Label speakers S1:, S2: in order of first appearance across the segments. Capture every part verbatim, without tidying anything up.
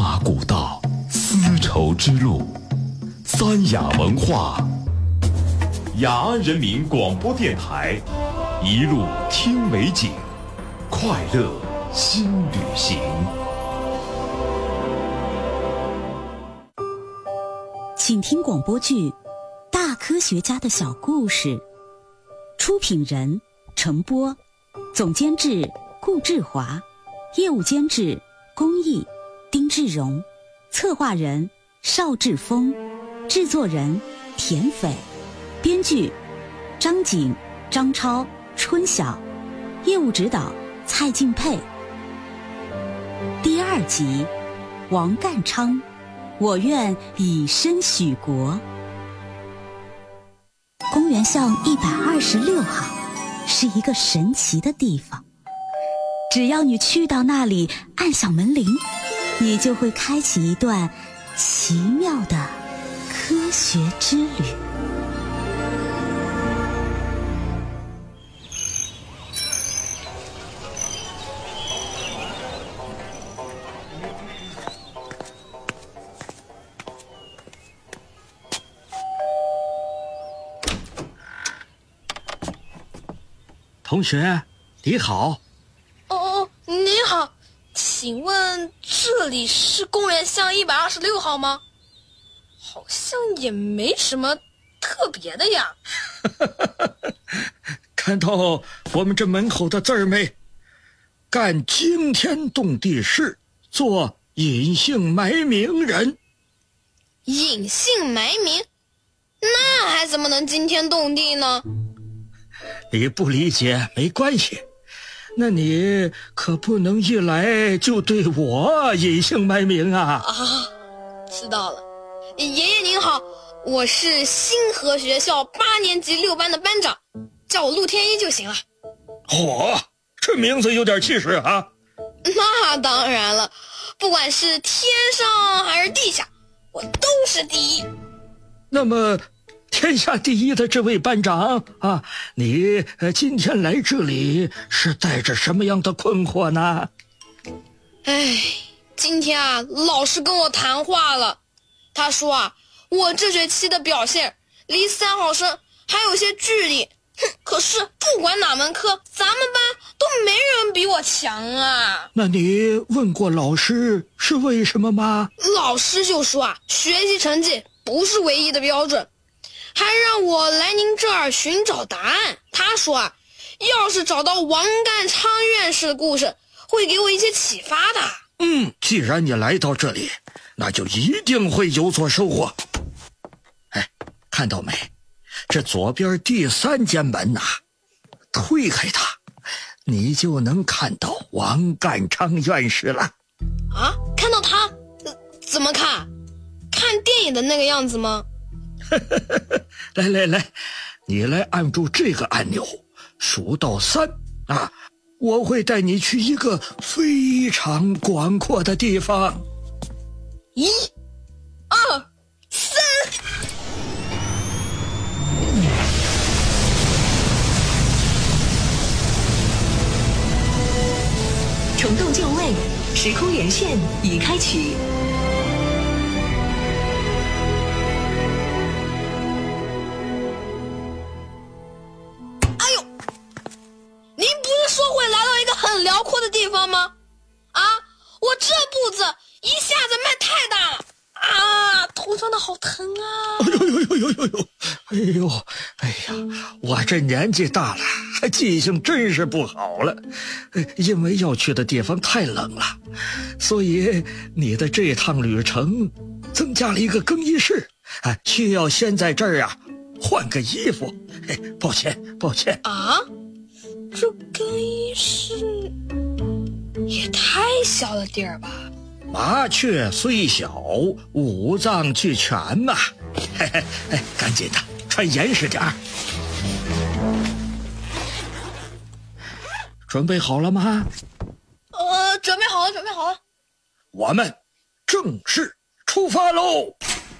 S1: 马古道，丝绸之路，三雅文化，雅安人民广播电台，一路听美景，快乐新旅行。
S2: 请听广播剧《大科学家的小故事》，出品人程波，总监制顾志华，业务监制龚毅、丁志荣，策划人邵志峰，制作人田斐，编剧张景、张超、春晓，业务指导蔡敬佩。第二集，王干昌，我愿以身许国。公园巷一百二十六号是一个神奇的地方，只要你去到那里按响门铃，你就会开启一段奇妙的科学之旅。
S3: 同学，你好。
S4: 哦哦，你好，请问这里是公园巷一百二十六号吗？好像也没什么特别的呀。
S3: 看到我们这门口的字儿没？干惊天动地事，做隐姓埋名人。
S4: 隐姓埋名？那还怎么能惊天动地呢？
S3: 你不理解没关系，那你可不能一来就对我隐姓埋名啊！
S4: 啊，知道了。爷爷您好，我是星河学校八年级六班的班长，叫我陆天一就行了。
S3: 嚯、哦，这名字有点气势啊！
S4: 那当然了，不管是天上还是地下，我都是第一。
S3: 那么天下第一的这位班长啊，你呃今天来这里是带着什么样的困惑呢？
S4: 哎，今天啊，老师跟我谈话了，他说啊，我这学期的表现离三好生还有些距离，哼，可是不管哪门课，咱们班都没人比我强啊。
S3: 那你问过老师是为什么吗？
S4: 老师就说啊，学习成绩不是唯一的标准，还让我来您这儿寻找答案。他说啊，要是找到王干昌院士的故事，会给我一些启发的。
S3: 嗯，既然你来到这里，那就一定会有所收获。哎，看到没？这左边第三间门呐、啊，推开它，你就能看到王干昌院士了。
S4: 啊，看到他、呃、怎么看？看电影的那个样子吗？
S3: 来来来，你来按住这个按钮，数到三啊，我会带你去一个非常广阔的地方。
S4: 一、二、三。
S5: 虫洞就位，时空连线已开启。
S4: 很辽阔的地方吗？啊，我这步子一下子迈太大了啊，头撞得好疼啊！
S3: 哎呦呦呦呦呦呦！哎呦，哎呀，我这年纪大了，记性真是不好了。因为要去的地方太冷了，所以你的这趟旅程增加了一个更衣室，啊，需要先在这儿啊换个衣服。哎，抱歉，抱歉
S4: 啊。这更衣室也太小了点儿吧？
S3: 麻雀虽小，五脏俱全嘛。嘿嘿，哎，赶紧的，穿严实点儿。准备好了吗？
S4: 呃，准备好了，准备好了。
S3: 我们正式出发喽！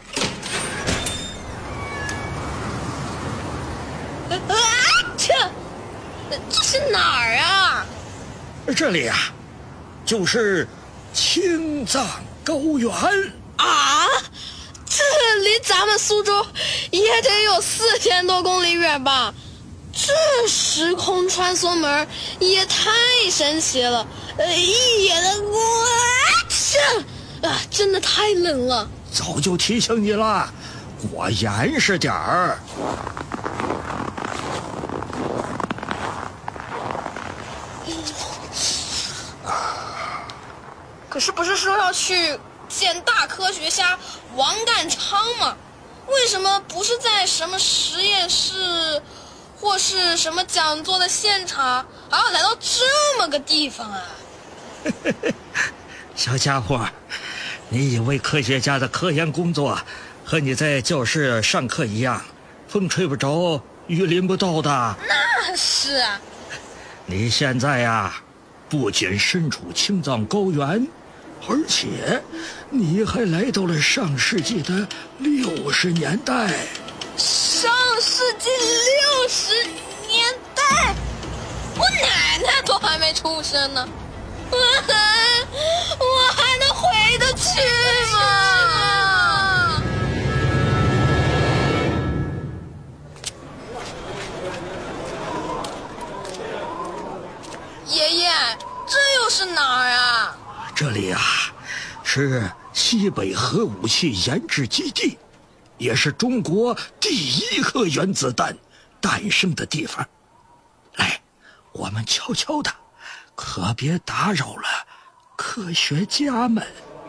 S4: 啊，切！这是哪儿啊？
S3: 这里啊，就是青藏高原
S4: 啊！这离咱们苏州也得有四千多公里远吧？这时空穿梭门也太神奇了，呃，一眼的我这啊，真的太冷了。
S3: 早就提醒你了，果严实点儿。
S4: 可是不是说要去见大科学家王淦昌吗？为什么不是在什么实验室或是什么讲座的现场，还要来到这么个地方啊？
S3: 小家伙，你以为科学家的科研工作和你在教室上课一样，风吹不着，雨淋不到的？
S4: 那是啊。
S3: 你现在呀，不仅身处青藏高原，而且你还来到了上世纪的六十年代。
S4: 上世纪六十年代，我奶奶都还没出生呢，我还我还能回得去吗？爷爷，这又是哪儿啊？
S3: 这里啊，是西北核武器研制基地，也是中国第一颗原子弹诞生的地方。来，我们悄悄的，可别打扰了科学家们。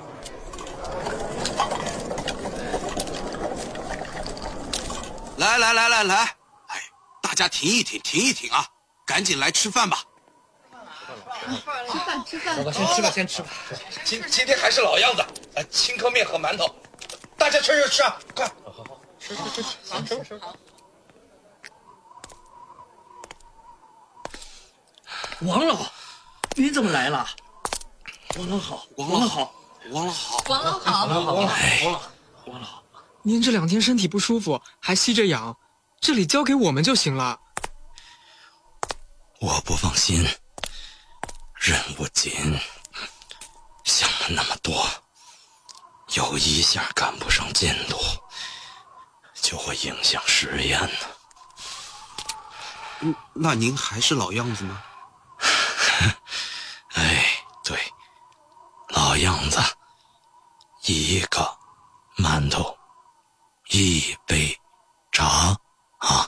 S6: 来来来来来，哎，大家停一停，停一停啊，赶紧来吃饭吧。
S7: 吃饭吃饭，
S8: 我先吃吧，先吃吧。今今天还是老样子，呃，青稞面和馒头，大家吃就吃啊，快，好好好，吃吃吃吃，好吃吃。
S3: 王老，你怎么来了？王老好，
S6: 王老好，王老好，
S7: 王老好，
S8: 王老王老王老
S3: 王老，
S9: 您这两天身体不舒服，还吸着氧，这里交给我们就行了。
S6: 我不放心。任务紧，想了那么多，有一下赶不上进度，就会影响实验呢。嗯，那您还是老样子吗？哎，对，老样子，一个馒头，一杯茶啊。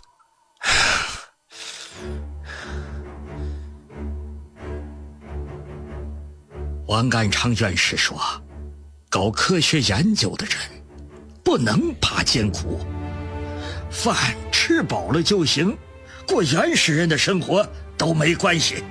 S3: 王淦昌院士说，搞科学研究的人不能怕艰苦，饭吃饱了就行，过原始人的生活都没关系。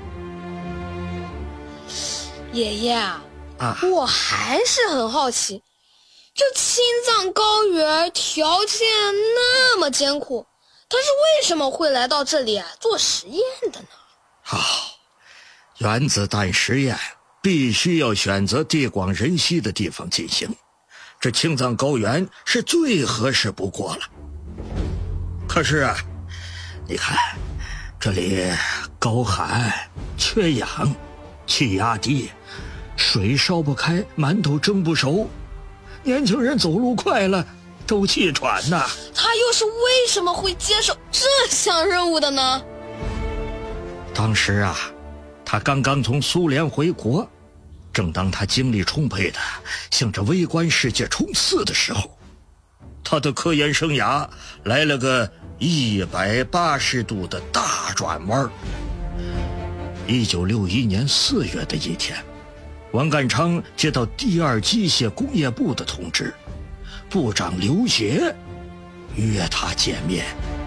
S4: 爷爷啊，
S3: 啊，
S4: 我还是很好奇，这青藏高原条件那么艰苦，他是为什么会来到这里啊做实验的呢？
S3: 好、哦，原子弹实验必须要选择地广人稀的地方进行，这青藏高原是最合适不过了。可是啊，你看这里高寒缺氧，气压低，水烧不开，馒头蒸不熟，年轻人走路快了都气喘呐。
S4: 他又是为什么会接受这项任务的呢？
S3: 当时啊，他刚刚从苏联回国，正当他精力充沛的向着微观世界冲刺的时候，他的科研生涯来了个一百八十度的大转弯。一九六一年四月的一天，王淦昌接到第二机械工业部的通知，部长刘协约他见面。